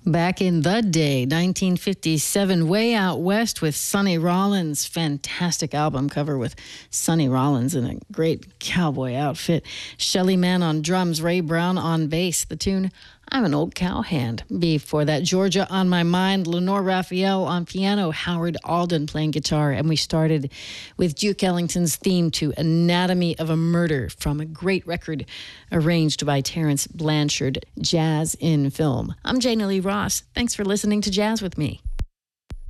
Back in the day, 1957, Way Out West with Sonny Rollins. Fantastic album cover with Sonny Rollins in a great cowboy outfit. Shelly Manne on drums, Ray Brown on bass. The tune, I'm an Old Cowhand. Before that, Georgia on My Mind, Lenore Raphael on piano, Howard Alden playing guitar. And we started with Duke Ellington's theme to Anatomy of a Murder from a great record arranged by Terence Blanchard, Jazz in Film. I'm Jana Lee Ross. Thanks for listening to Jazz with me.